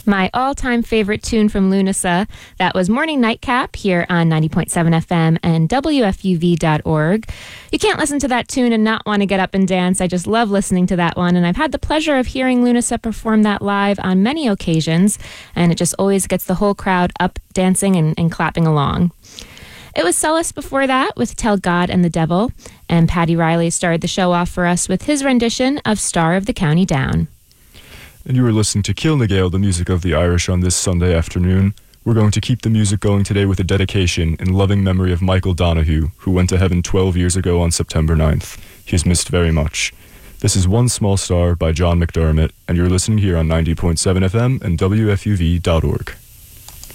My all-time favorite tune from Lunasa. That was Morning Nightcap here on 90.7 FM and WFUV.org. You can't listen to that tune and not want to get up and dance. I just love listening to that one, and I've had the pleasure of hearing Lunasa perform that live on many occasions, and it just always gets the whole crowd up dancing and clapping along. It was Sullis before that with Tell God and the Devil, and Paddy Riley started the show off for us with his rendition of Star of the County Down. And you were listening to Kilnagale, the music of the Irish, on this Sunday afternoon. We're going to keep the music going today with a dedication in loving memory of Michael Donoghue, who went to heaven 12 years ago on September 9th. He is missed very much. This is One Small Star by John McDermott, and you're listening here on 90.7 FM and WFUV.org.